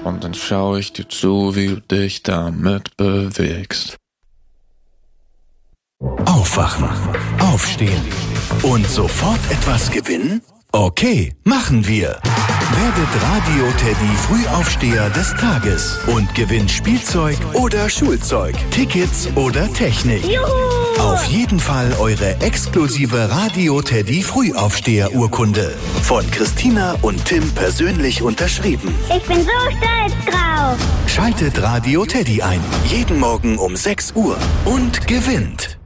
und dann schau ich dir zu, wie du dich damit bewegst. Aufwachen, aufstehen und sofort etwas gewinnen? Okay, machen wir. Werdet Radio Teddy Frühaufsteher des Tages und gewinnt Spielzeug oder Schulzeug, Tickets oder Technik. Juhu! Auf jeden Fall eure exklusive Radio Teddy Frühaufsteher-Urkunde. Von Christina und Tim persönlich unterschrieben. Ich bin so stolz drauf. Schaltet Radio Teddy ein. Jeden Morgen um 6 Uhr und gewinnt.